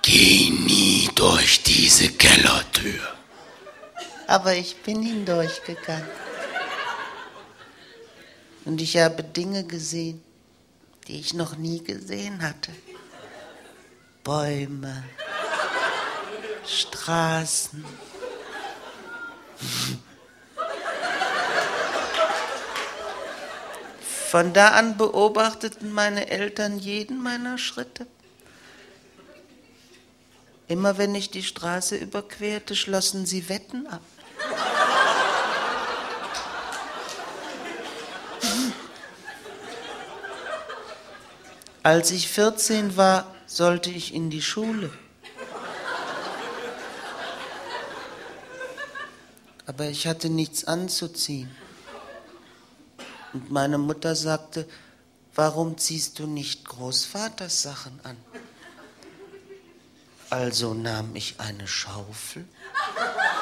Geh nie durch diese Kellertür. Aber ich bin hindurchgegangen. Und ich habe Dinge gesehen, die ich noch nie gesehen hatte. Bäume, Straßen. Von da an beobachteten meine Eltern jeden meiner Schritte. Immer wenn ich die Straße überquerte, schlossen sie Wetten ab. Als ich 14 war, sollte ich in die Schule. Aber ich hatte nichts anzuziehen. Und meine Mutter sagte, warum ziehst du nicht Großvaters Sachen an? Also nahm ich eine Schaufel